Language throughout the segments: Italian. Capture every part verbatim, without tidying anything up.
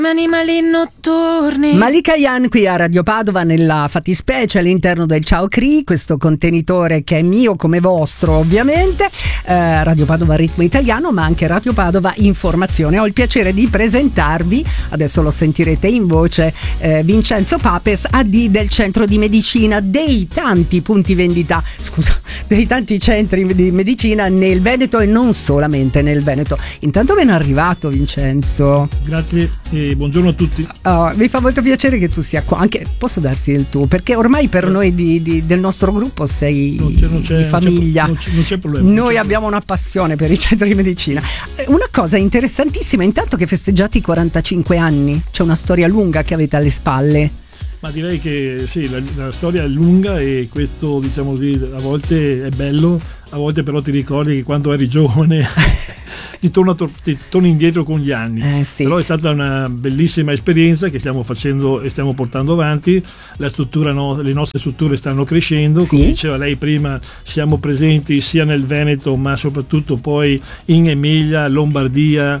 Animali notturni. Malika Yan qui a Radio Padova, nella fattispecie all'interno del Ciao Cri, questo contenitore che è mio come vostro ovviamente, eh, Radio Padova Ritmo Italiano, ma anche Radio Padova Informazione. Ho il piacere di presentarvi, adesso lo sentirete in voce, eh, Vincenzo Papes, A D del Centro di Medicina, dei tanti punti vendita, scusa, dei tanti centri di medicina nel Veneto e non solamente nel Veneto. Intanto ben arrivato Vincenzo. Grazie e buongiorno a tutti. Oh, mi fa molto piacere che tu sia qua. Anche posso darti il tuo, perché ormai per certo. noi di, di, del nostro gruppo sei non c'è, non c'è, di famiglia. Non c'è, non c'è problema. Noi non c'è abbiamo problema. una passione per i centri di medicina. Una cosa interessantissima, intanto che festeggiate i quarantacinque anni, c'è una storia lunga che avete alle spalle. Ma direi che sì, la, la storia è lunga e questo, diciamo così, a volte è bello, a volte però ti ricordi che quando eri giovane ti, torna, ti torni indietro con gli anni. Eh, sì. Però è stata una bellissima esperienza che stiamo facendo e stiamo portando avanti. La struttura, no, le nostre strutture stanno crescendo, sì. Come diceva lei prima, siamo presenti sia nel Veneto ma soprattutto poi in Emilia, Lombardia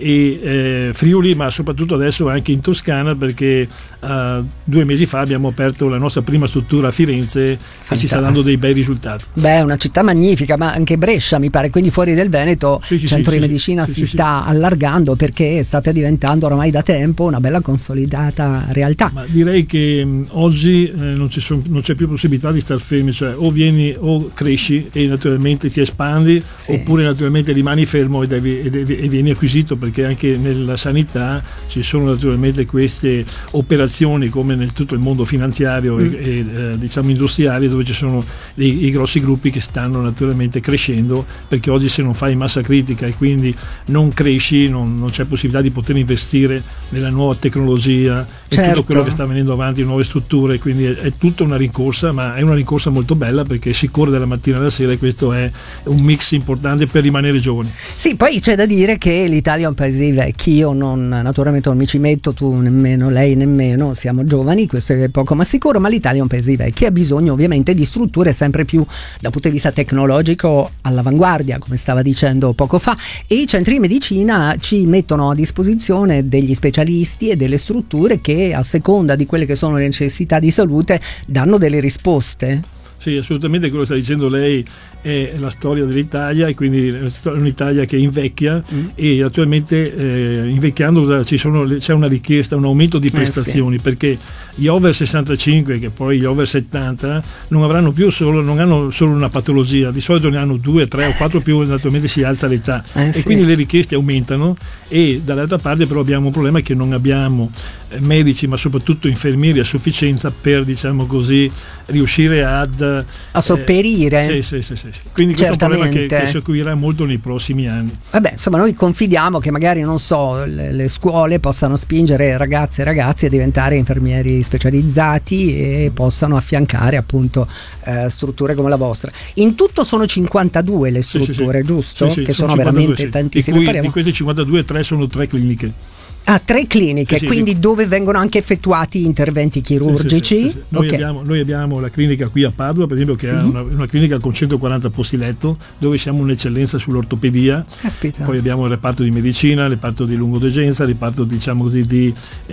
e eh, Friuli, ma soprattutto adesso anche in Toscana, perché uh, due mesi fa abbiamo aperto la nostra prima struttura a Firenze. Fantastico. E ci sta dando dei bei risultati. Beh, è una città magnifica, ma anche Brescia mi pare, quindi fuori del Veneto il sì, centro sì, di sì, medicina sì, si sì, sta sì. allargando, perché state diventando oramai da tempo una bella consolidata realtà. Ma direi che mh, oggi eh, non, ci son, non c'è più possibilità di star fermi, cioè o vieni o cresci e naturalmente ti espandi, sì. oppure naturalmente rimani fermo e, devi, e, devi, e vieni acquisito, perché anche nella sanità ci sono naturalmente queste operazioni come nel tutto il mondo finanziario mm. e, e eh, diciamo industriale, dove ci sono dei, i grossi gruppi che stanno naturalmente crescendo, perché oggi se non fai massa critica e quindi non cresci, non, non c'è possibilità di poter investire nella nuova tecnologia, certo. e tutto quello che sta venendo avanti, nuove strutture, quindi è, è tutta una rincorsa, ma è una rincorsa molto bella perché si corre dalla mattina alla sera e questo è un mix importante per rimanere giovani. Sì, poi c'è da dire che l'Italia è un paese vecchi, io non, naturalmente non mi ci metto, tu nemmeno, lei nemmeno, siamo giovani, questo è poco ma sicuro, ma l'Italia è un paese vecchi e ha bisogno ovviamente di strutture sempre più dal punto di vista tecnologico all'avanguardia, come stava dicendo poco fa, e i centri di medicina ci mettono a disposizione degli specialisti e delle strutture che a seconda di quelle che sono le necessità di salute danno delle risposte. Sì, assolutamente, quello che sta dicendo lei è la storia dell'Italia, e quindi è un'Italia che invecchia mm. e attualmente eh, invecchiando ci sono, c'è una richiesta, un aumento di prestazioni, eh sì. perché gli over sessantacinque, che poi gli over settanta non avranno più solo, non hanno solo una patologia, di solito ne hanno due, tre o quattro più, naturalmente si alza l'età eh e sì. quindi le richieste aumentano, e dall'altra parte però abbiamo un problema che non abbiamo medici ma soprattutto infermieri a sufficienza per, diciamo così, riuscire ad a sopperire. Eh, sì, sì, sì, sì. Quindi questo è un problema che, che si acuirà molto nei prossimi anni. Vabbè, insomma, noi confidiamo che magari, non so, le, le scuole possano spingere ragazze e ragazzi a diventare infermieri specializzati e possano affiancare appunto eh, strutture come la vostra. In tutto sono cinquantadue le strutture, sì, sì, giusto? Sì, sì, che sono, sono veramente sì. tantissime. Di, cui, Parliamo... di queste cinquantadue, tre sono tre cliniche. Ah, tre cliniche, sì, sì, quindi sì. dove vengono anche effettuati interventi chirurgici? Sì, sì, sì, sì. Noi, okay. abbiamo, noi abbiamo la clinica qui a Padova, per esempio, che sì. è una, una clinica con centoquaranta posti letto, dove siamo un'eccellenza sull'ortopedia. Caspita. Poi abbiamo il reparto di medicina, il reparto di lungodegenza, il reparto, diciamo così, di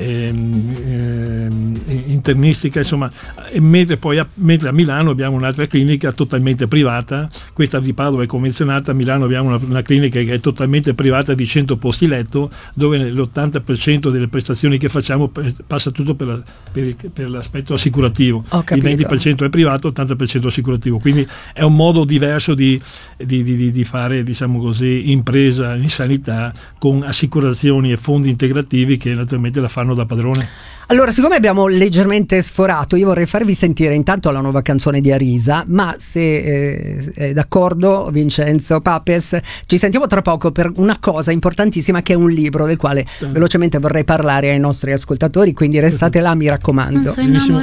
ehm, ehm, internistica, insomma, e mentre poi a, mentre a Milano abbiamo un'altra clinica totalmente privata, questa di Padova è convenzionata, a Milano abbiamo una, una clinica che è totalmente privata di cento posti letto, dove l'ottanta per cento delle prestazioni che facciamo passa tutto per, la, per, per l'aspetto assicurativo. Il venti per cento è privato, ottanta per cento assicurativo, quindi è un modo diverso di, di, di, di fare, diciamo così, impresa in sanità, con assicurazioni e fondi integrativi che naturalmente la fanno da padrone. Allora, siccome abbiamo leggermente sforato, io vorrei farvi sentire intanto la nuova canzone di Arisa, ma se eh, è d'accordo Vincenzo Papes, ci sentiamo tra poco per una cosa importantissima, che è un libro del quale velocemente vorrei parlare ai nostri ascoltatori, quindi restate là, mi raccomando. Non sono innamorata